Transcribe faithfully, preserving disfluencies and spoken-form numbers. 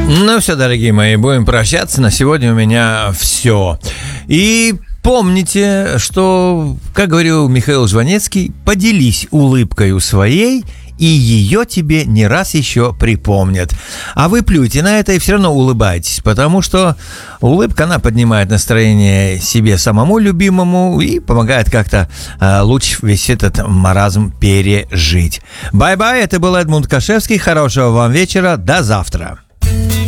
Ну все, дорогие мои, будем прощаться. На сегодня у меня все. И помните, что, как говорил Михаил Жванецкий, поделись улыбкой своей, и ее тебе не раз еще припомнят. А вы плюйте на это и все равно улыбайтесь, потому что улыбка, она поднимает настроение себе самому любимому и помогает как-то э, лучше весь этот маразм пережить. Бай-бай, это был Эдмунд Кашевский. Хорошего вам вечера, до завтра.